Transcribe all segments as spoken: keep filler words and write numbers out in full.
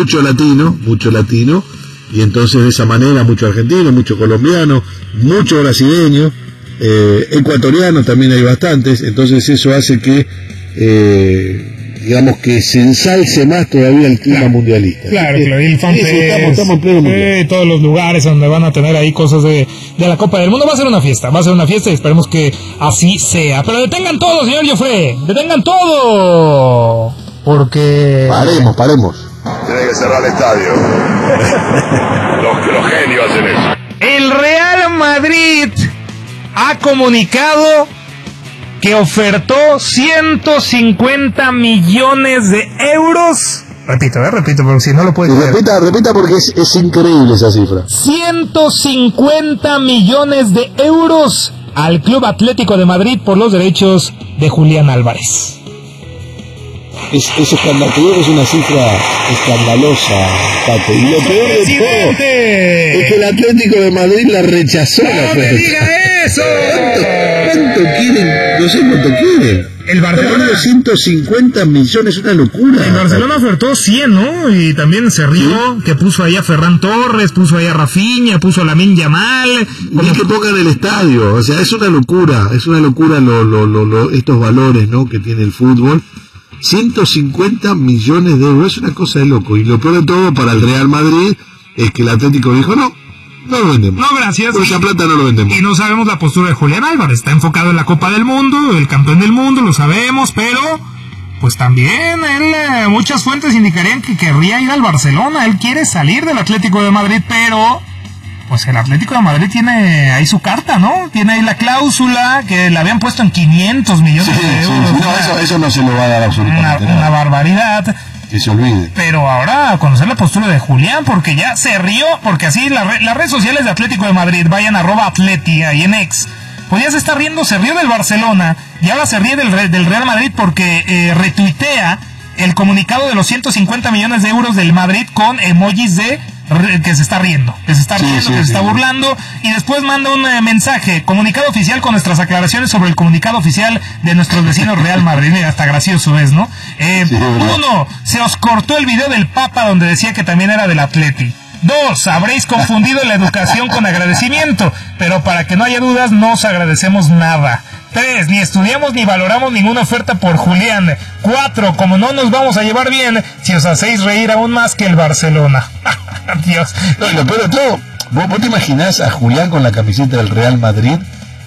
mucho latino, mucho latino, y entonces de esa manera mucho argentino, mucho colombiano, mucho brasileño, eh, ecuatoriano también hay bastantes, entonces eso hace que eh, digamos que se ensalce más todavía el clima claro, mundialista. Claro, claro, y el fanfest, sí, estamos, estamos en pleno mundial. Eh, todos los lugares donde van a tener ahí cosas de, de la Copa del Mundo, va a ser una fiesta, va a ser una fiesta y esperemos que así sea. Pero detengan todo, señor Joffre, detengan todo, porque... Paremos, paremos. Tiene que cerrar el estadio. los, los genios hacen eso. El Real Madrid ha comunicado que ofertó ciento cincuenta millones de euros. Repito, eh, repito, porque si no lo puedes decir. Repita, repita porque es, es increíble esa cifra. ciento cincuenta millones de euros al Club Atlético de Madrid por los derechos de Julián Álvarez. Es, es, escandaloso, es una cifra escandalosa, Paco. Y lo peor de todo es que el Atlético de Madrid la rechazó. ¡No la me diga eso! ¿Cuánto, ¿Cuánto quieren? No sé cuánto quieren. El Barcelona... ciento cincuenta millones, una locura. El Barcelona ofertó cien, ¿no? Y también se rió, ¿sí? Que puso ahí a Ferran Torres, puso ahí a Rafinha, puso a Lamine Yamal. Ni que pongan el estadio. O sea, es una locura. Es una locura lo, lo, lo, lo, estos valores, ¿no?, que tiene el fútbol. ciento cincuenta millones de euros, es una cosa de loco. Y lo peor de todo para el Real Madrid es que el Atlético dijo no, no lo vendemos. No, gracias. Por esa plata no lo vendemos. Y no sabemos la postura de Julián Álvarez. Está enfocado en la Copa del Mundo, el campeón del mundo, lo sabemos, pero pues también él, eh, muchas fuentes indicarían que querría ir al Barcelona. Él quiere salir del Atlético de Madrid, pero pues el Atlético de Madrid tiene ahí su carta, ¿no? Tiene ahí la cláusula que la habían puesto en quinientos millones sí, de euros. Sí, sí. No, eso, eso no se lo va a dar absolutamente una, una barbaridad. Que se olvide. Pero ahora a conocer la postura de Julián, porque ya se rió, porque así la re, las redes sociales de Atlético de Madrid, vayan a arroba atleti ahí en X, pues ya se está riendo, se rió del Barcelona y ahora se ríe del, del Real Madrid porque eh, retuitea el comunicado de los ciento cincuenta millones de euros del Madrid con emojis de que se está riendo, que se está riendo, sí, sí, que se sí, está burlando, y después manda un eh, mensaje, comunicado oficial con nuestras aclaraciones sobre el comunicado oficial de nuestros vecinos Real Madrid. Mira, hasta gracioso es, ¿no? Eh, sí, uno, se os cortó el video del Papa donde decía que también era del Atleti. Dos, habréis confundido la educación con agradecimiento, pero para que no haya dudas, no os agradecemos nada. Tres, ni estudiamos ni valoramos ninguna oferta por Julián. Cuatro, como no nos vamos a llevar bien, si os hacéis reír aún más que el Barcelona. Dios. No, lo peor de todo, ¿vos, vos te imaginás a Julián con la camiseta del Real Madrid?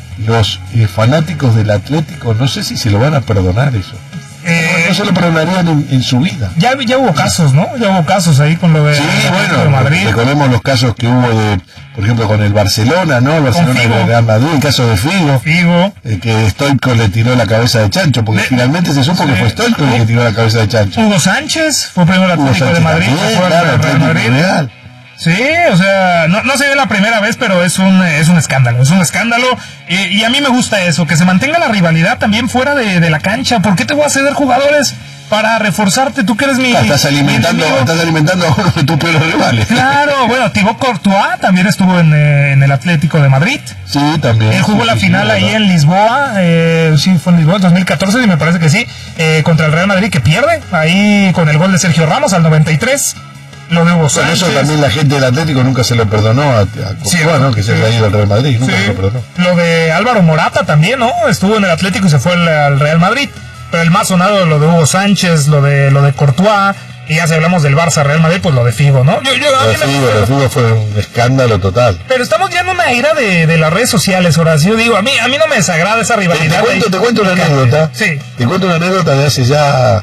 Los eh, fanáticos del Atlético, no sé si se lo van a perdonar eso. Eh, no se lo perdonarían en, en su vida. Ya, ya hubo casos, ¿no? Ya hubo casos ahí con lo de, sí, de bueno, Madrid. Recordemos los casos que hubo de, por ejemplo, con el Barcelona, ¿no? El Barcelona y el Real Madrid, el caso de Figo. Figo. Eh, que Stoico le tiró la cabeza de chancho, porque de, finalmente se supo sí, que fue Stoico el que tiró la cabeza de chancho. Hugo Sánchez fue primero Atlético de Madrid, también, fue claro, el Real Madrid. Real. Sí, o sea, no, no se ve la primera vez, pero es un es un escándalo, es un escándalo, y, y a mí me gusta eso, que se mantenga la rivalidad también fuera de, de la cancha. ¿Por qué te voy a ceder jugadores para reforzarte? Tú que eres mi... Estás alimentando, mi estás alimentando a uno de tus peores rivales. Claro, bueno, Thibaut Courtois también estuvo en, eh, en el Atlético de Madrid. Sí, también. Él jugó sí, la sí, final sí, ahí ¿verdad? en Lisboa, eh, sí, fue en Lisboa en dos mil catorce, y me parece que sí, eh, contra el Real Madrid, que pierde, ahí con el gol de Sergio Ramos al noventa y tres. Lo de Hugo Sánchez. Por eso también la gente del Atlético nunca se lo perdonó a, a Courtois, sí, ¿no? Que se haya ido al Real Madrid, nunca sí. se lo perdonó. Lo de Álvaro Morata también, ¿no? Estuvo en el Atlético y se fue al, al Real Madrid. Pero el más sonado, lo de Hugo Sánchez, lo de lo de Courtois, y ya si hablamos del Barça Real Madrid, pues lo de Figo, ¿no? Yo, yo, lo de Figo, lo de Figo fue un escándalo total. Pero estamos ya en una era de, de las redes sociales, Horacio. Digo, a mí, a mí no me desagrada esa rivalidad. Te, te cuento, te cuento una anécdota. Sí. Te cuento una anécdota de hace ya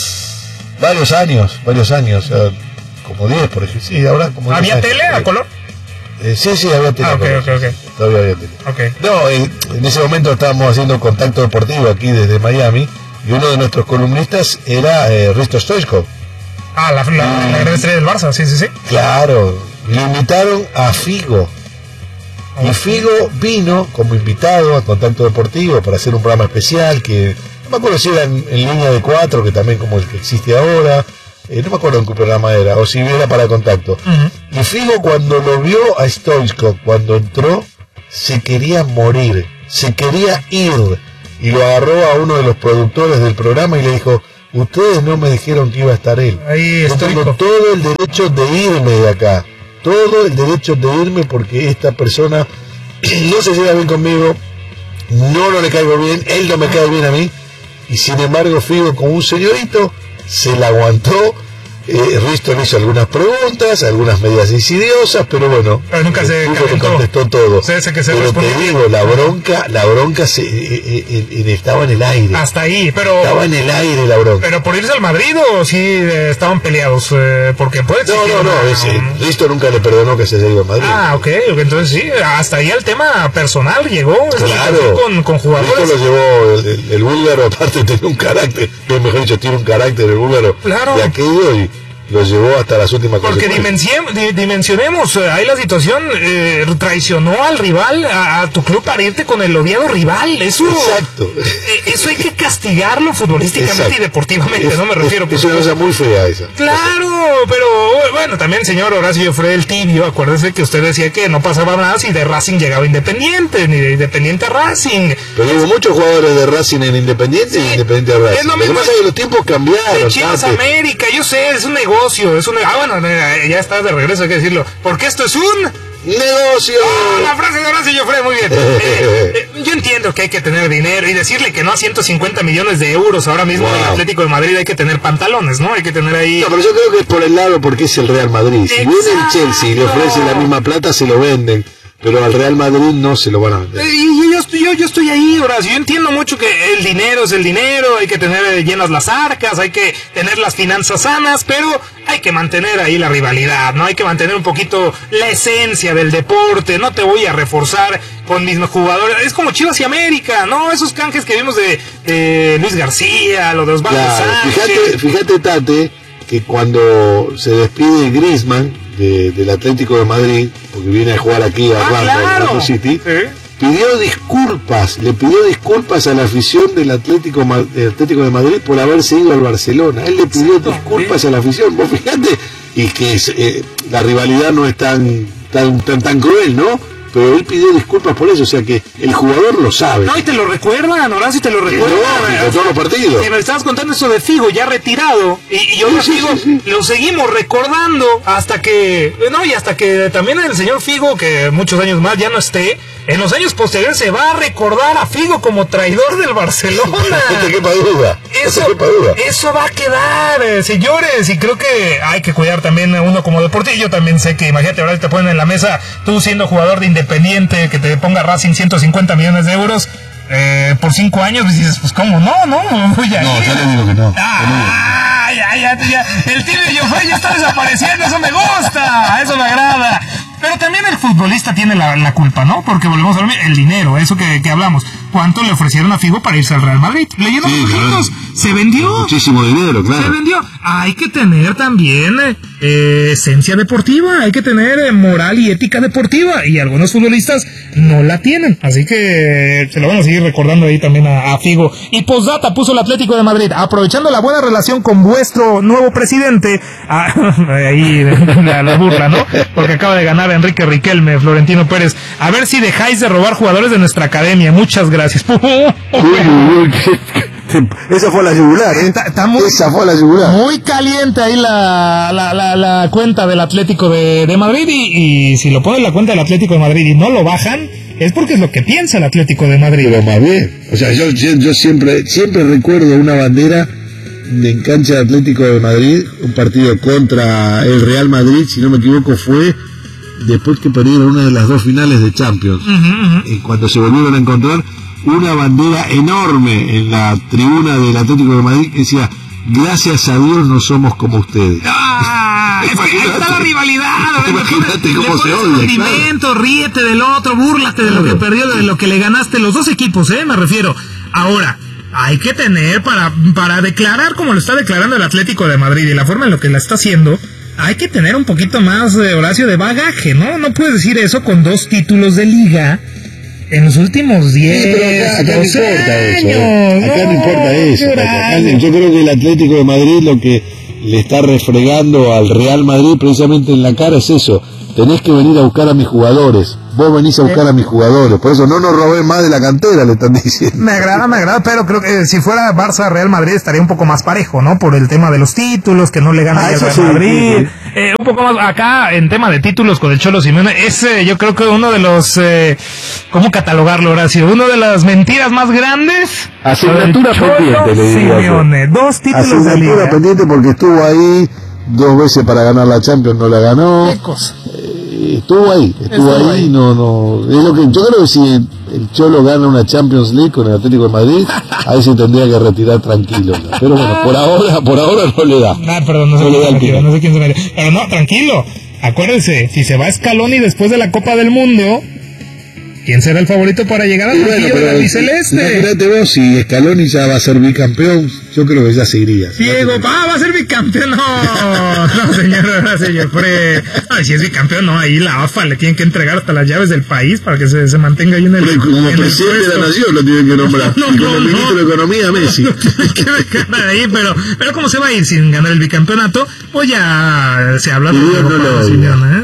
varios años, varios años. O sea, como diez, por ejemplo. Sí, ahora como ¿Había diez tele años. a color? Eh, sí, sí, había tele. Ah, ok, color, ok, ok. Sí, todavía había tele. Okay. No, eh, en ese momento estábamos haciendo contacto deportivo aquí desde Miami, y uno de nuestros columnistas era eh, Risto Stoichkov. Ah, la, la, mm. la gran estrella del Barça, sí, sí, sí. Claro, le invitaron a Figo. Okay. Y Figo vino como invitado a Contacto Deportivo para hacer un programa especial que, no me acuerdo si era en, en línea de cuatro, que también como el que existe ahora. Eh, no me acuerdo en qué programa era, o si era para Contacto. Uh-huh. Y Figo, cuando lo vio a Stoichkov, cuando entró, se quería morir, se quería ir. Y lo agarró a uno de los productores del programa y le dijo: ustedes no me dijeron que iba a estar él. Ahí Yo estoy. tengo todo el derecho de irme de acá, todo el derecho de irme porque esta persona no se lleva bien conmigo, no, no le caigo bien, él no me cae bien a mí, y sin embargo Figo, como un señorito, se la aguantó. Eh, Risto le hizo algunas preguntas, algunas medidas insidiosas, pero bueno, pero nunca se le calentó. contestó todo. Se, se, que se pero te digo, la bronca, la bronca se, eh, eh, eh, estaba en el aire. Hasta ahí, pero... Estaba en el aire la bronca. Pero por irse al Madrid o sí eh, estaban peleados, eh, porque puede No, no, no, una... ese, Risto nunca le perdonó que se haya ido a Madrid. Ah, ok, entonces sí, hasta ahí el tema personal llegó. Claro, con, con jugadores. Risto lo llevó, el, el, el búlgaro aparte tenía un carácter, no, mejor dicho, tiene un carácter el búlgaro claro. de aquello y lo llevó hasta las últimas porque dimension, dimensionemos, eh, ahí la situación eh, traicionó al rival, a, a tu club para irte con el odiado rival. Eso, exacto. Eh, eso hay que castigarlo futbolísticamente exacto. y deportivamente, es, no me refiero. Es, es una cosa muy fea esa. Claro, pero bueno, también señor Horacio Joffre el tibio, acuérdese que usted decía que no pasaba nada si de Racing llegaba Independiente, ni de Independiente a Racing. Pero hubo muchos jugadores de Racing en Independiente sí, y Independiente a Racing. Es lo mismo. Lo que pasa es que los tiempos cambiaron. De Chivas a América, yo sé, es un negocio. Es un, ah, bueno, ya estás de regreso, hay que decirlo. Porque esto es un negocio. Oh, la frase de Horacio Joffre, muy bien. Eh, eh, yo entiendo que hay que tener dinero y decirle que no a ciento cincuenta millones de euros ahora mismo wow. del Atlético de Madrid hay que tener pantalones, ¿no? Hay que tener ahí. No, pero yo creo que es por el lado porque es el Real Madrid. Si Exacto. viene el Chelsea y le ofrece la misma plata, se lo venden. Pero al Real Madrid no se lo van a vender. Y yo estoy, yo, yo estoy ahí, Horacio. Yo entiendo mucho que el dinero es el dinero, hay que tener llenas las arcas, hay que tener las finanzas sanas, pero hay que mantener ahí la rivalidad, ¿no? Hay que mantener un poquito la esencia del deporte. No te voy a reforzar con mis jugadores. Es como Chivas y América, ¿no? Esos canjes que vimos de, de Luis García, lo de Osvaldo claro, Sánchez. Fíjate, fíjate, Tate, que cuando se despide Griezmann de, del Atlético de Madrid, porque viene a jugar aquí a ah, Atlanta, claro. Atlético City, ¿Sí? pidió disculpas, le pidió disculpas a la afición del Atlético, del Atlético de Madrid por haberse ido al Barcelona. Él le pidió Exacto, disculpas ¿sí? a la afición, vos fíjate, y que eh, la rivalidad no es tan, tan, tan, tan cruel, ¿no? Pero él pidió disculpas por eso, o sea que el jugador lo sabe. No, y te lo recuerdan, Horacio, te lo recuerdan. No, todos los partidos. Y me estabas contando eso de Figo, ya retirado, y, y yo sí, lo, sí, sigo, sí, sí. lo seguimos recordando hasta que, no, y hasta que también el señor Figo, que muchos años más ya no esté, en los años posteriores se va a recordar a Figo como traidor del Barcelona. No te quepa duda. Eso, no te quepa duda. Eso va a quedar, eh, señores, y creo que hay que cuidar también a uno como deportista. Yo también sé que, imagínate, ahora te ponen en la mesa, tú siendo jugador de Independiente, que te ponga Racing ciento cincuenta millones de euros eh, por cinco años, y dices, pues cómo, no, no, voy a No, ir. yo le digo que no. Ah, ya, ya, ya, el tibio Joffre ya está desapareciendo, eso me gusta, eso me agrada. Pero también el futbolista tiene la, la culpa, ¿no? Porque volvemos a ver el dinero, eso que, que hablamos. ¿Cuánto le ofrecieron a Figo para irse al Real Madrid? Leyendo sí, los claro. Se vendió. Muchísimo dinero, claro. Se vendió. Hay que tener también eh, esencia deportiva, hay que tener eh, moral y ética deportiva. Y algunos futbolistas no la tienen. Así que se lo van a seguir recordando ahí también a, a Figo. Y postdata puso el Atlético de Madrid, aprovechando la buena relación con vuestro nuevo presidente. Ah, ahí la, la burla, ¿no? Porque acaba de ganar Enrique Riquelme, Florentino Pérez. A ver si dejáis de robar jugadores de nuestra academia. Muchas gracias. Esa fue la yugular, ¿eh? Está, está muy, Esa fue la yugular. Muy caliente ahí la, la, la, la cuenta del Atlético de, de Madrid. Y, y si lo ponen la cuenta del Atlético de Madrid y no lo bajan, es porque es lo que piensa el Atlético de Madrid. Pero más bien, o sea, yo, yo siempre, siempre recuerdo una bandera en cancha de Atlético de Madrid, un partido contra el Real Madrid, si no me equivoco, fue después que perdieron una de las dos finales de Champions. Uh-huh, uh-huh. Y cuando se volvieron a encontrar, una bandera enorme en la tribuna del Atlético de Madrid que decía: gracias a Dios no somos como ustedes. Ah, es que ahí está la rivalidad. Imagínate cómo se odia. Claro. Ríete del otro, búrlate de claro. lo que perdió, de lo que le ganaste los dos equipos, eh, me refiero. Ahora, hay que tener para, para declarar como lo está declarando el Atlético de Madrid y la forma en la que la está haciendo, hay que tener un poquito más, eh, Horacio, de bagaje, ¿no? No puedes decir eso con dos títulos de liga en los últimos diez, sí, pero acá, acá no importa años. Eso, ¿eh? Acá no, no importa eso. Acá, yo creo que el Atlético de Madrid lo que le está refregando al Real Madrid precisamente en la cara es eso, tenés que venir a buscar a mis jugadores. Vos venís a buscar a mis jugadores. Por eso no nos robé más de la cantera, le están diciendo. Me agrada, me agrada, pero creo que si fuera Barça Real Madrid estaría un poco más parejo, ¿no? Por el tema de los títulos, que no le gana Ah, el eso Real sí, Madrid. sí, sí. Eh, un poco más acá en tema de títulos con el Cholo Simeone. Es eh, yo creo que uno de los, eh, ¿cómo catalogarlo, Horacio? Uno de las mentiras más grandes. Asignatura del Cholo pendiente, le diría yo. Simeone. Dos títulos de Asignatura liga. pendiente porque estuvo ahí dos veces para ganar la Champions, no la ganó. ¿Qué cosa? Eh, estuvo ahí, estuvo, Estuvo ahí, ahí. no, no. Es lo que, yo creo que si el, el Cholo gana una Champions League con el Atlético de Madrid, ahí se tendría que retirar tranquilo. ¿no? Pero bueno, por ahora, por ahora no le da. Ah, perdón, no sé, No le da quién el se metió, tiro. no sé quién se metió. Pero no, tranquilo. Acuérdense, si se va Scaloni después de la Copa del Mundo, ¿quién será el favorito para llegar al Y bueno, banquillo pero del albiceleste? imagínate vos, si Scaloni ya va a ser bicampeón, yo creo que ya se iría. Diego, ah, va a ser bicampeón. No, no, señor, señor Fred. Ay, si es bicampeón, no, ahí la A F A le tienen que entregar hasta las llaves del país para que se, se mantenga ahí en el. Pero como en el presidente de puesto. la nación lo tienen que nombrar. No, y no, como no. ministro de Economía, Messi. Tiene que dejar ahí, pero, pero ¿cómo se va a ir sin ganar el bicampeonato? Pues ya se habla de Y Dios no lo oiga. Simeone, ¿eh?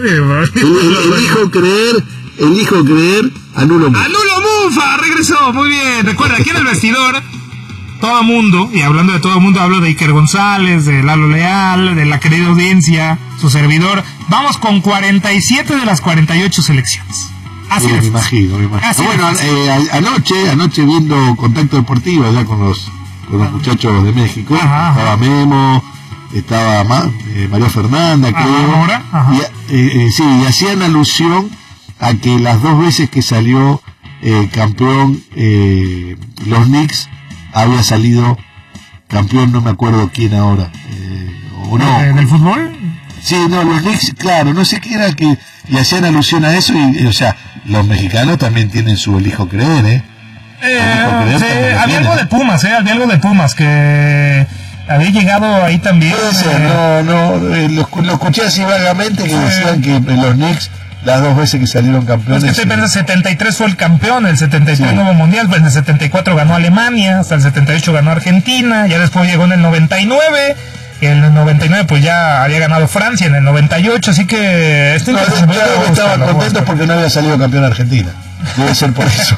El- Elijo creer, elijo creer, anulo mucho. Anulo Mufa, regresó, muy bien. Recuerda, aquí en el vestidor, todo mundo, y hablando de todo mundo, hablo de Iker González, de Lalo Leal, de la querida audiencia, su servidor. Vamos con cuarenta y siete de las cuarenta y ocho selecciones. Así Sí, es. me imagino, me imagino. Así Bueno, es. eh, a- anoche, anoche viendo Contacto Deportivo allá con los, con los muchachos de México, Ajá, ajá. estaba Memo, estaba Ma- eh, María Fernanda, Ajá, creo, ahora, ajá. y, eh, eh, sí, y hacían alusión a que las dos veces que salió eh, campeón eh, los Knicks, había salido campeón, no me acuerdo quién ahora, eh, o no. Eh, ¿Del fútbol? Sí, no, los Knicks, claro, no sé qué era que le hacían alusión a eso y, y, o sea, los mexicanos también tienen su elijo creer, ¿eh? Eh, Porque sí, también lo había tiene. algo de Pumas, ¿eh? Había algo de Pumas que había llegado ahí también. Puede ser, eh, no, no, eh, lo, lo escuché así vagamente que Sí. decían que en los Knicks, las dos veces que salieron Es campeones... que estoy sí. pensando, setenta y tres fue el campeón, el setenta y tres Sí. nuevo mundial, pues en el setenta y cuatro ganó Alemania, hasta el setenta y ocho ganó Argentina, ya después llegó en el noventa y nueve, y en el noventa y nueve pues ya había ganado Francia en el noventa y ocho, así que estoy No, yo interesado, creo que voy a estaban buscarlo, voy a contentos buscarlo. porque no había salido campeón Argentina. Debe ser por eso.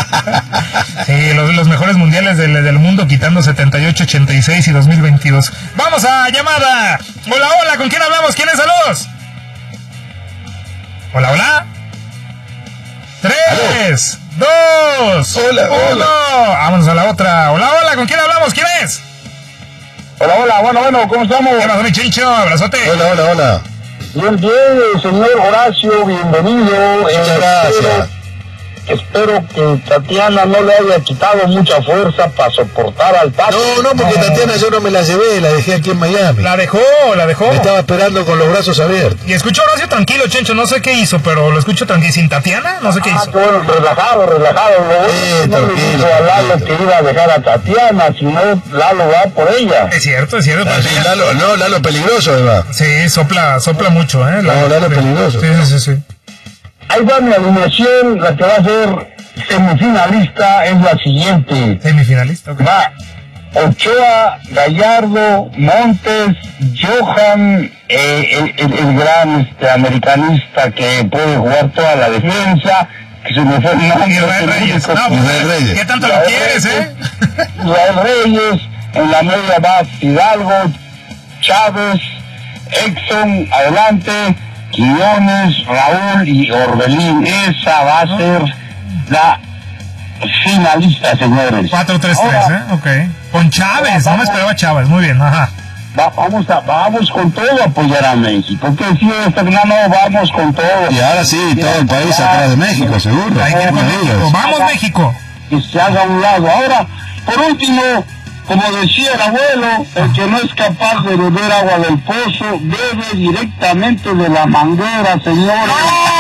Sí, los, los mejores mundiales del, del mundo, quitando setenta y ocho, ochenta y seis y dos mil veintidós. ¡Vamos a llamada! Hola, hola, ¿con quién hablamos? ¿Quién es? ¡Saludos! Hola, hola. Tres, dos, Hola, uno. hola. Vámonos a la otra. Hola, hola, ¿con quién hablamos? ¿Quién es? Hola, hola, bueno, bueno, ¿cómo estamos? ¿Qué pasó, mi Chincho? Abrazote. Hola, hola, hola. Bien, bien, señor Horacio, bienvenido. Muchas Eh, gracias. Espero, espero que Tatiana no le haya quitado mucha fuerza para soportar al Tati. No, no, porque Tatiana yo no me la llevé, la dejé aquí en Miami. La dejó, la dejó. Me estaba esperando con los brazos abiertos. Y escucho a Horacio tranquilo, Chencho. No sé qué hizo, pero lo escucho tranquilo. ¿Sin Tatiana? No sé qué Ah, hizo. qué bueno, relajado, relajado. Lo bueno Sí, es que no le tranquilo, dijo a Lalo tranquilo. que iba a dejar a Tatiana, si no, Lalo va por ella. Es cierto, es cierto. Ah, sí, Lalo, no, Lalo peligroso, además. Sí, sopla, sopla mucho, ¿eh? No, Lalo es peligroso. Sí, sí, sí, sí. Ahí va mi alineación, la que va a ser semifinalista es la siguiente. Semifinalista, ok. Va Ochoa, Gallardo, Montes, Johan, eh, el, el- el gran este, americanista que puede jugar toda la defensa, que se me fue el nombre. Israel el Reyes. único- No, pues, Israel Reyes. ¿qué tanto lo Israel quieres, eh? Israel Reyes, en la media va Fidalgo, Chávez, Exxon, adelante, Quiñones, Raúl y Orbelín. Esa va a ser la finalista, señores. cuatro tres tres, Ahora, ¿eh? Ok. Con Chávez, no me esperaba Chávez. Muy bien, ajá. Va- vamos, a, vamos con todo a apoyar a México. ¿Qué decía este Fernando? Vamos con todo. Y ahora sí, todo el país atrás de México, seguro. Hay que ir con Uno de México. ellos. ¡Vamos, México! Que se haga a un lado. Ahora, por último, como decía el abuelo, el que no es capaz de beber agua del pozo, bebe directamente de la manguera, señores.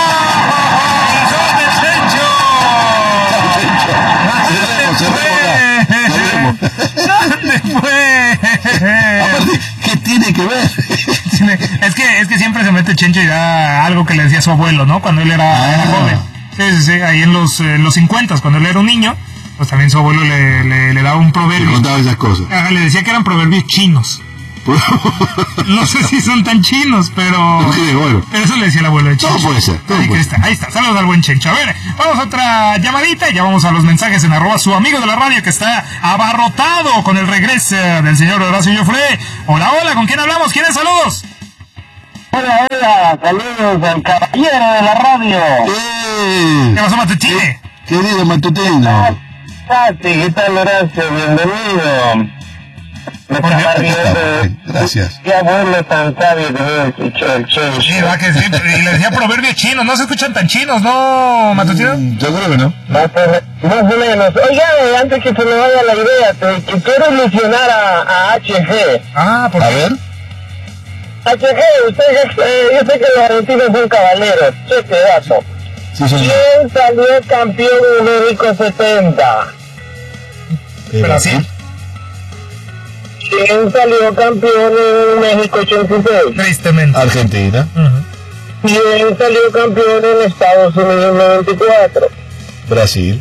Cerremos, cerremos acá. ¿Dónde fue? Aparte, ¿qué tiene que ver? Es que, es que siempre se mete Chencho y da algo que le decía su abuelo, ¿no? Cuando él era, era Ah. joven. Sí, sí, sí, ahí en los, eh, los cincuenta, cuando él era un niño, pues también su abuelo le, le, le daba un Me proverbio. contaba esas cosas. Ah, le decía que eran proverbios chinos. No sé si son tan chinos, pero... Sí, bueno. Pero eso le decía el abuelo de Chencho. Todo puede ser. Todo Ahí, puede está, ahí está, saludos al buen Chencho. A ver, vamos a otra llamadita y ya vamos a los mensajes en arroba su amigo de la radio que está abarrotado con el regreso del señor Horacio Joffre. Hola, hola, ¿con quién hablamos? ¿Quiénes saludos? Hola, hola, saludos al caballero de la radio. ¡Eh! ¿Qué pasó, Matutine? Querido Matutino. Tati, ¿qué tal, Horacio? Bienvenido. Me estaba riendo. Gracias. Qué abuelo tan sabio que me escuchó el Chencho. Sí, va que sí, y le decía proverbios chinos, no se escuchan tan chinos, ¿no, Matutino? Mm, yo creo que no. Más o, más o menos. Oiga, antes que se me vaya la idea, te, que quiero ilusionar a, a H G. Ah, ¿por A qué? ver. H G, ustedes, eh, yo sé que los argentinos son caballeros. Cheque dato. Sí, señor. ¿Quién salió campeón en México setenta? Eh, Brasil. ¿Quién salió campeón en México ochenta y seis? Tristemente. Argentina. Uh-huh. ¿Quién salió campeón en Estados Unidos noventa y cuatro? Brasil.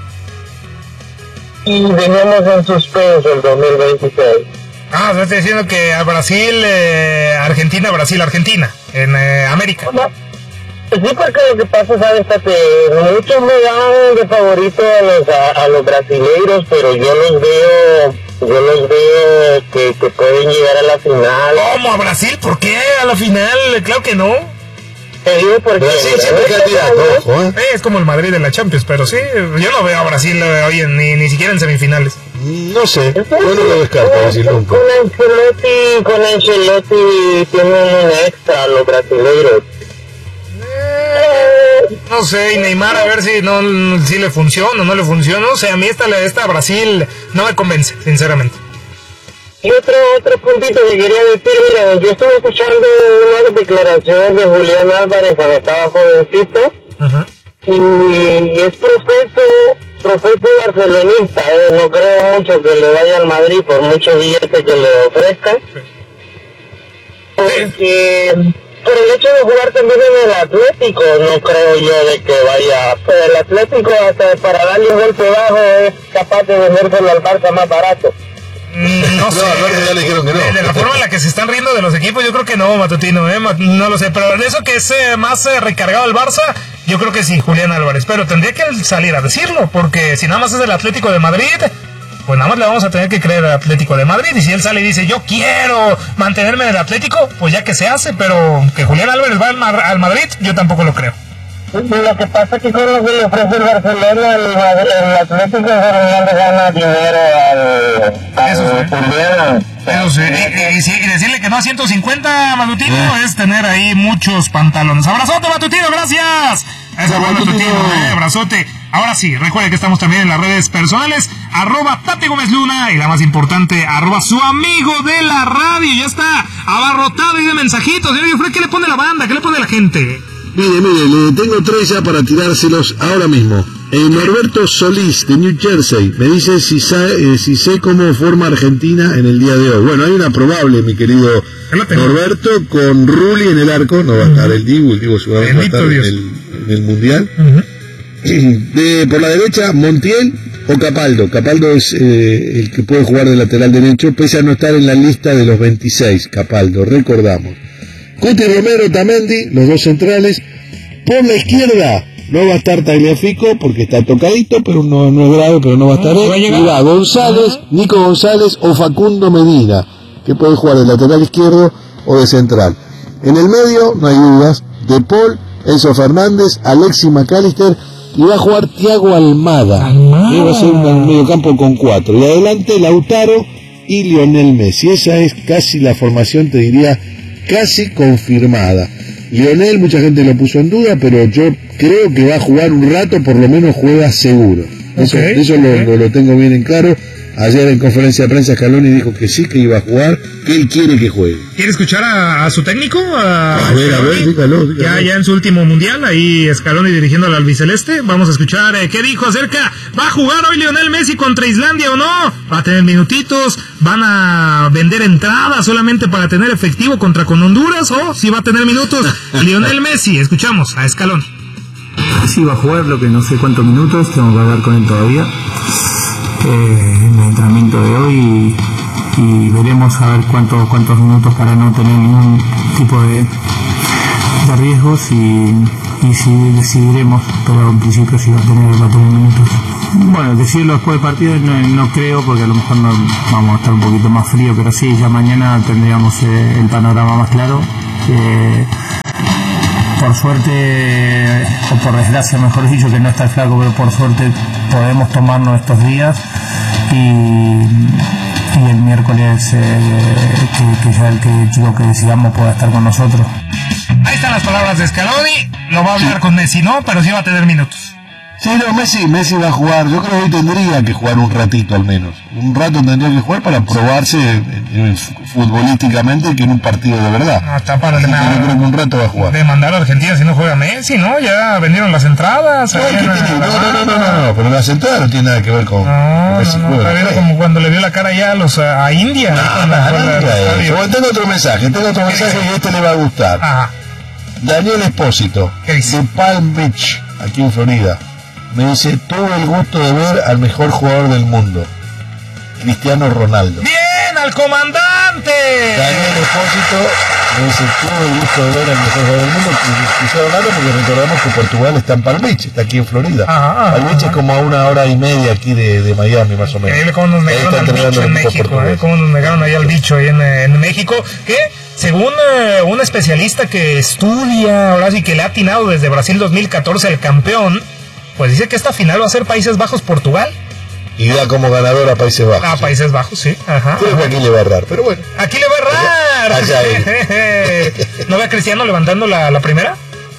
Y dejemos en suspenso el dos mil veintiséis. Ah, o sea, estoy diciendo que a Brasil, eh, Argentina, Brasil, Argentina, en eh, América. No. Sí, porque lo que pasa, ¿sabes? Que muchos me dan de favorito a los, a, a los brasileiros, pero yo los veo, yo los veo que, que pueden llegar a la final. ¿Cómo a Brasil? ¿Por qué a la final? Claro que no. Te digo porque... Brasil siempre queda tirado, ojo, ¿eh? Eh, es como el Madrid de la Champions, pero sí, yo no veo a Brasil eh, hoy en, ni, ni siquiera en semifinales. No sé. Yo no lo descarto, con, decir nunca. con Ancelotti, con Ancelotti tienen un extra los brasileiros. Eh, no sé, y Neymar a ver si no si le funciona o no le funciona. O sea, a mí esta, esta Brasil no me convence, sinceramente. Y otro otro puntito que quería decir, mira, yo estuve escuchando una declaración de Julián Álvarez cuando estaba jovencito, Uh-huh. y es profeso, profeso barcelonista, eh, no creo mucho que le vaya al Madrid por muchos billetes que le ofrezcan, porque por el hecho de jugar también en el Atlético, no creo yo de que vaya, pero el Atlético hasta para darle un golpe bajo es capaz de vendérselo al Barça más barato. Mm, No sé, No, Alberto ya le dijeron que no. de, de la forma en la que se están riendo de los equipos, yo creo que no, Matutino, eh, Ma- no lo sé, pero de eso que es eh, más eh, recargado el Barça, yo creo que sí, Julián Álvarez, pero tendría que él salir a decirlo, porque si nada más es el Atlético de Madrid, pues nada más le vamos a tener que creer al Atlético de Madrid, y si él sale y dice, yo quiero mantenerme en el Atlético, pues ya que se hace, pero que Julián Álvarez va al, Mar- al Madrid, yo tampoco lo creo. Lo que pasa es que con lo que le ofrece el Barcelona, el, el Atlético de Madrid le gana dinero al, al Eso sí. Julián. Eso sí, y, y- y decirle que no a ciento cincuenta, Matutino, es tener ahí muchos pantalones. Abrazote, Matutino, gracias. Eso fue Matutino. Matutino, eh, abrazote. Ahora sí, recuerde que estamos también en las redes personales, arroba Tate Gómez Luna, y la más importante, arroba su amigo de la radio. Ya está abarrotado y de mensajitos. Señor Jofre, ¿qué le pone la banda? ¿Qué le pone la gente? Mire, mire, le tengo tres ya para tirárselos ahora mismo. Eh, Norberto Solís, de New Jersey, me dice si, sa- eh, si sé cómo forma Argentina en el día de hoy. Bueno, hay una probable, mi querido Ahí la tengo. Norberto, con Rulli en el arco. No va a estar el Dibu, el Dibu seguramente va a Bendito estar en Dios. el, en el Mundial. Uh-huh. De, por la derecha, Montiel o Capaldo. Capaldo es eh, el que puede jugar de lateral derecho, pese a no estar en la lista de los veintiséis. Capaldo, recordamos. Cuti Romero, Tamendi, los dos centrales. Por la izquierda no va a estar Tagliafico porque está tocadito, pero no, no es grave, pero no va a estar No, él. va a llegar. Y va González, Nico González o Facundo Medina, que puede jugar de lateral izquierdo o de central. En el medio, no hay dudas, De Paul, Enzo Fernández, Alexis McAllister, y va a jugar Thiago Almada. Almada. Que va a ser un mediocampo con cuatro. Y adelante Lautaro y Lionel Messi. Esa es casi la formación, te diría, casi confirmada. Lionel, mucha gente lo puso en duda, pero yo creo que va a jugar un rato, por lo menos juega seguro. Eso, Ok, eso lo, ok. lo, lo tengo bien en claro. Ayer en conferencia de prensa Scaloni dijo que sí, que iba a jugar, que él quiere que juegue. ¿Quiere escuchar a, a su técnico? A, A ver, a ver, Scaloni? dígalo, dígalo. Ya, ya en su último mundial, ahí Scaloni dirigiendo al albiceleste. Vamos a escuchar eh, qué dijo acerca. ¿Va a jugar hoy Lionel Messi contra Islandia o no? ¿Va a tener minutitos? ¿Van a vender entradas solamente para tener efectivo contra con Honduras? ¿O si va a tener minutos Lionel Messi? Escuchamos a Scaloni. Sí, va a jugar, lo que no sé cuántos minutos, tengo que hablar con él todavía. Eh, en el entrenamiento de hoy y veremos a ver cuántos cuántos minutos para no tener ningún tipo de, de riesgos y, y si decidiremos, pero en principio sí va a tener, va a tener minutos. Bueno, decirlo después del partido no, no creo, porque a lo mejor no, vamos a estar un poquito más frío, pero sí, ya mañana tendríamos eh, el panorama más claro. Eh, por suerte, o por desgracia mejor dicho, que no está el flaco, pero por suerte podemos tomarnos estos días y, y el miércoles eh, que, que ya el que chico que decidamos pueda estar con nosotros. Ahí están las palabras de Scaloni. Lo va a hablar con Messi, ¿no? Pero sí va a tener minutos. Sí, no, Messi, Messi va a jugar. Yo creo que hoy tendría que jugar un ratito al menos. Un rato tendría que jugar para probarse eh, futbolísticamente que en un partido de verdad. No, está para de Yo creo que un rato va a jugar. De mandar a Argentina si no juega Messi, ¿no? Ya vendieron las entradas. No, ahí en no, la- no, no, no, no, no, no, pero las entradas no tiene nada que ver con, con No, Messi no, no, juega. está viendo como cuando le vio la cara ya a los a, a India. No, cuando no, fue no al diga estadio. eso. Bueno, tengo otro mensaje, tengo otro mensaje y este le va a gustar. Ajá. Daniel Espósito, ¿Qué dice? de Palm Beach, aquí en Florida, me dice, tuve el gusto de ver al mejor jugador del mundo, Cristiano Ronaldo. ¡Bien, al comandante! Daniel Espósito me dice, tuve el gusto de ver al mejor jugador del mundo, Cristiano Ronaldo, porque recordamos que Portugal está en Palm Beach, está aquí en Florida. Ajá, ajá, Palm Beach ajá. es como a una hora y media aquí de, de Miami, más o menos. Increíble cómo nos Ahí negaron está al entrenando bicho en el equipo México, portugués. ¿eh? Cómo nos negaron ahí al bicho ahí en, en México, que según eh, un especialista que estudia, ahora sí que le ha atinado desde Brasil dos mil catorce al campeón, pues dice que esta final va a ser Países Bajos-Portugal. Y da como ganador a Países Bajos. Ah, sí. Países Bajos, sí. Ajá. Creo que aquí le va a errar, pero bueno. Aquí le va a errar. Allá él. ¿No ve a Cristiano levantando la, la primera?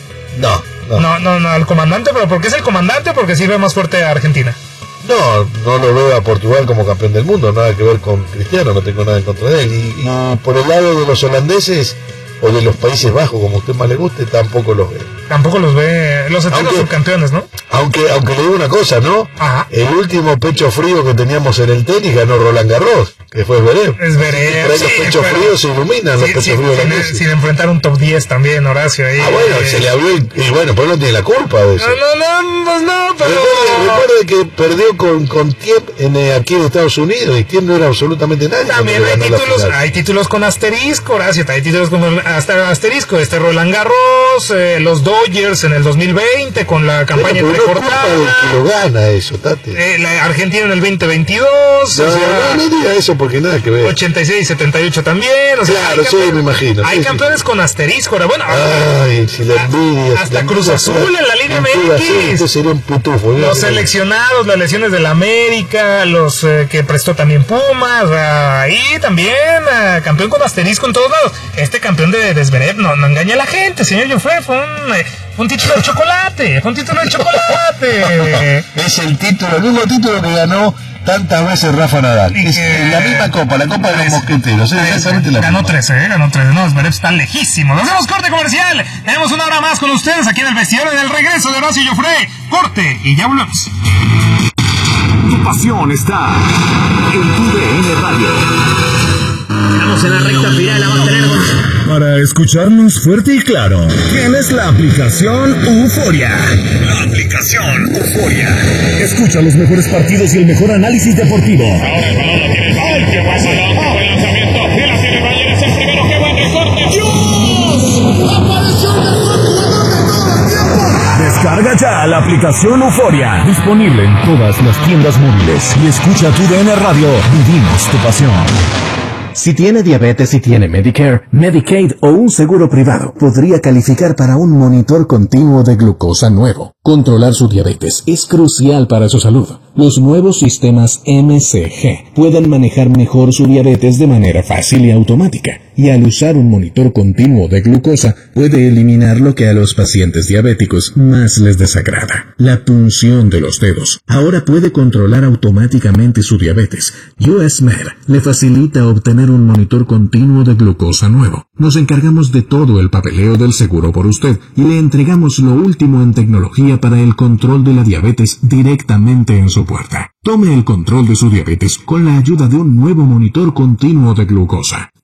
No, no. No, no, no, al comandante, pero ¿por qué es el comandante o porque sirve más fuerte a Argentina? No, no lo veo a Portugal como campeón del mundo, nada que ver con Cristiano, no tengo nada en contra de él. Y, y por el lado de los holandeses o de los Países Bajos, como a usted más le guste, tampoco los veo. Tampoco los ve los eternos Aunque- subcampeones, ¿no? Aunque, aunque le digo una cosa, ¿no? Ajá. El último pecho frío que teníamos en el tenis ganó Roland Garros, que fue Zverev. Es Zverev, Por ahí los sí, pechos pero- fríos se iluminan, los Sí, pechos sí, fríos sin, holandeses. sin enfrentar un top diez también, Horacio. Ahí, Ah, bueno, eh, se le abrió el, y bueno, pero no tiene la culpa de eso. No, no, no, pues no, pero... Recuerde, recuerde que perdió con, con Tiep en, eh, aquí en Estados Unidos y Tiep no era absolutamente nadie. También cuando hay le ganó la títulos, final. hay títulos con asterisco, Horacio, hay títulos con hasta asterisco, este Roland Garros, eh, los Dodgers en el dos mil veinte con la campaña Bueno, pero no es culpa entrecortada, del que lo gana eso, Tate. eh, la Argentina en el veinte veintidós, No, o sea, no, no diga eso porque nada que ver. ochenta y seis setenta y ocho también, o sea, Claro, hay sí, campeones- me imagino, Hay sí, sí, campeones sí. con asterisco, ahora, bueno, Ay, si la envidia. hasta si la Cruz envidia Azul fuera- en la Liga en M X. Cruz Azul, usted sería un pitufo. ¿no? los seleccionados, las lesiones del América, los eh, que prestó también Pumas, ahí también, eh, campeón con asterisco en todos lados. Este campeón de, de Zverev no, no engaña a la gente, señor Joffre, fue un, eh, fue un título de chocolate, fue un título de chocolate. Es el título, el mismo título que ganó tantas veces Rafa Nadal. Y Es que- la misma copa, la copa de los Tres. mosqueteros. Es exactamente la Ganó misma. trece, eh, ganó trece. No, Zverev está lejísimo. Nos hacemos corte comercial. Tenemos una hora más con ustedes aquí en el vestidor en el regreso de Horacio Joffre. Corte y ya volvemos. Tu pasión está en tu D N Radio. Estamos en la recta final, la va a tener con... Para escucharnos fuerte y claro, tienes la aplicación Euforia. La aplicación Euforia. Escucha los mejores partidos y el mejor análisis deportivo. Ahora el balón lo tiene el Bayern. ¡Qué buen balón! ¡Buen lanzamiento! ¡Y la tiene el Bayern! ¡Es el primero! ¡Qué buen recorte! Descarga ya la aplicación Euforia. Disponible en todas las tiendas móviles. Y escucha tu D N Radio. Vivimos tu pasión. Si tiene diabetes y tiene Medicare, Medicaid o un seguro privado, podría calificar para un monitor continuo de glucosa nuevo. Controlar su diabetes es crucial para su salud. Los nuevos sistemas M C G pueden manejar mejor su diabetes de manera fácil y automática. Y al usar un monitor continuo de glucosa, puede eliminar lo que a los pacientes diabéticos más les desagrada: la punción de los dedos. Ahora puede controlar automáticamente su diabetes. U S Med le facilita obtener un monitor continuo de glucosa nuevo. Nos encargamos de todo el papeleo del seguro por usted y le entregamos lo último en tecnología para el control de la diabetes directamente en su puerta. Tome el control de su diabetes con la ayuda de un nuevo monitor continuo de glucosa.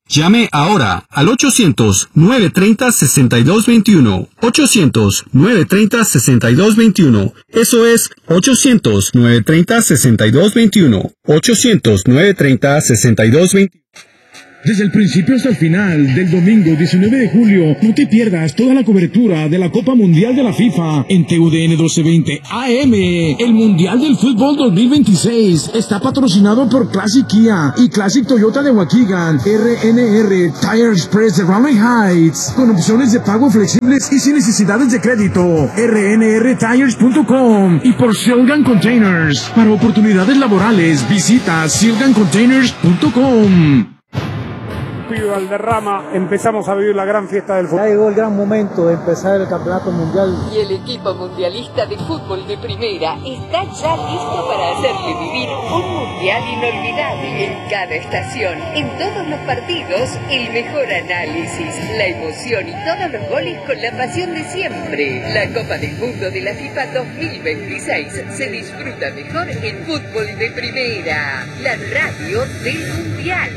Llame ahora al ochocientos, nueve treinta, sesenta y dos veintiuno. ochocientos, nueve treinta, sesenta y dos veintiuno. Eso es ochocientos, nueve treinta, sesenta y dos veintiuno. ochocientos, nueve treinta, sesenta y dos veintiuno. Desde el principio hasta el final del domingo diecinueve de julio, no te pierdas toda la cobertura de la Copa Mundial de la FIFA en T U D N doce veinte A M. El Mundial del Fútbol dos mil veintiséis está patrocinado por Classic Kia y Classic Toyota de Waukegan, R N R Tire Express de Raleigh Heights, con opciones de pago flexibles y sin necesidades de crédito, R N R tires punto com, y por Silgan Containers. Para oportunidades laborales, visita silgan containers punto com. Valderrama, empezamos a vivir la gran fiesta del fútbol. Ya llegó el gran momento de empezar el campeonato mundial. Y el equipo mundialista de fútbol de primera está ya listo para hacerle vivir un mundial inolvidable en cada estación. En todos los partidos, el mejor análisis, la emoción y todos los goles con la pasión de siempre. La Copa del Mundo de la FIFA dos mil veintiséis se disfruta mejor en fútbol de primera, la radio del mundial.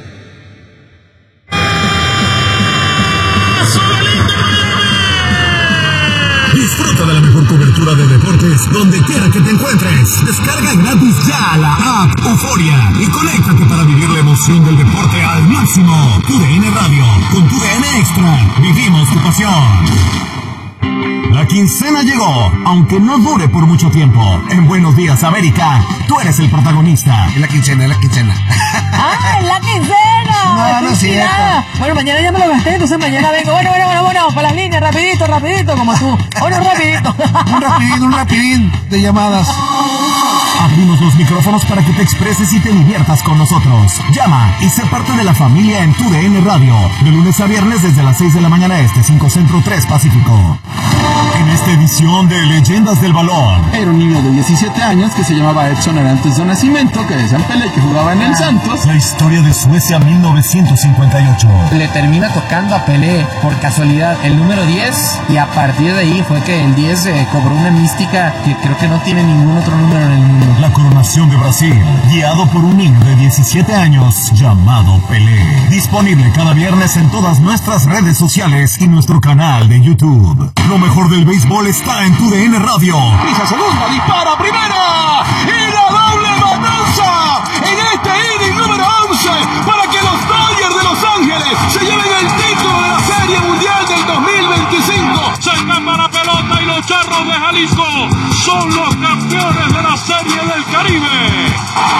Disfruta de la mejor cobertura de deportes donde quiera que te encuentres. Descarga gratis ya la app Euforia y conéctate para vivir la emoción del deporte al máximo. Tu D N Radio, con Tu D N Extra, vivimos tu pasión. La quincena llegó, aunque no dure por mucho tiempo. En Buenos Días América, tú eres el protagonista. Es la quincena, es la quincena. ¡Ah, es la quincena! No, no es cierto. Bueno, mañana ya me lo gasté, entonces mañana vengo. Bueno, bueno, bueno, bueno, para las líneas, rapidito, rapidito, como tú. Bueno, rapidito. Un rapidín, un rapidín de llamadas. Abrimos los micrófonos para que te expreses y te diviertas con nosotros. Llama y sé parte de la familia en Tu D N Radio. De lunes a viernes desde las seis de la mañana este, cinco Centro, tres Pacífico. En esta edición de Leyendas del Balón. Era un niño de diecisiete años que se llamaba Edson Arantes do Nascimento, que decían Pelé, que jugaba en el Santos. La historia de Suecia mil novecientos cincuenta y ocho. Le termina tocando a Pelé por casualidad el número diez y a partir de ahí fue que el diez eh, cobró una mística que creo que no tiene ningún otro número en el mundo. La coronación de Brasil, guiado por un niño de diecisiete años llamado Pelé. Disponible cada viernes en todas nuestras redes sociales y nuestro canal de YouTube. Lo mejor del béisbol está en Tu D N Radio. Pisa segunda, dispara primera y la doble matanza en este inning número once para que los Dodgers de Los Ángeles se lleven el título de la Serie Mundial del dos mil veinticinco. Se escapa la pelota y los Charros de Jalisco son los campeones de la Serie del Caribe.